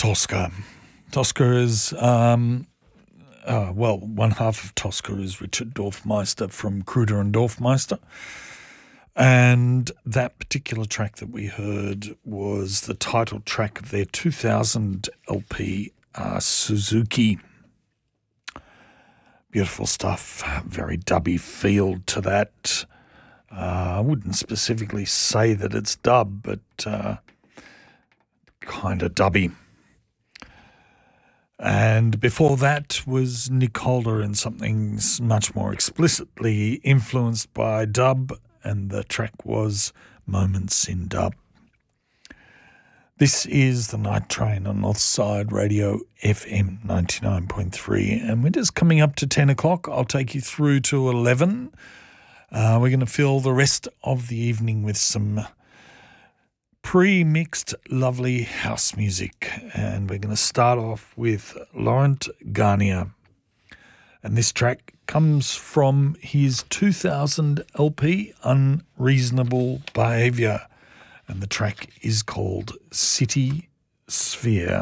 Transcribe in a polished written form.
Tosca. Tosca is, one half of Tosca is Richard Dorfmeister from Kruder and Dorfmeister. And that particular track that we heard was the title track of their 2000 LP, Suzuki. Beautiful stuff, very dubby feel to that. I wouldn't specifically say that it's dub, but kind of dubby. And before that was Nick Holder and something much more explicitly influenced by dub, and the track was Moments in Dub. This is the Night Train on Northside Radio FM 99.3, and we're just coming up to 10 o'clock. I'll take you through to 11. We're going to fill the rest of the evening with some pre-mixed lovely house music, and we're going to start off with Laurent Garnier, and this track comes from his 2000 LP Unreasonable Behaviour, and the track is called City Sphere.